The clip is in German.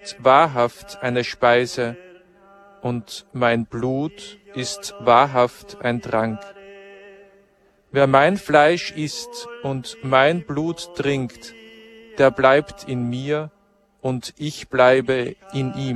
ist wahrhaft eine Speise, und mein Blut ist wahrhaft ein Trank. Wer mein Fleisch isst und mein Blut trinkt, der bleibt in mir und ich bleibe in ihm.